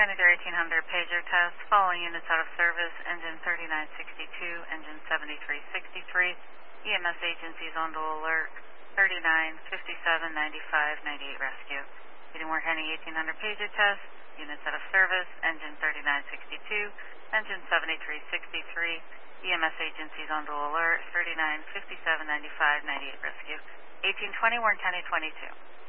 County Door 1800 pager test. Following units out of service. Engine 3962, engine 7363. EMS agencies on dual alert. 39, 57, 95, 98 rescue. Whittemore County 1800 pager test. Units out of service. Engine 3962, engine 7363. EMS agencies on dual alert. 39, 57, 95, 98 rescue. 1820 Warren County 22.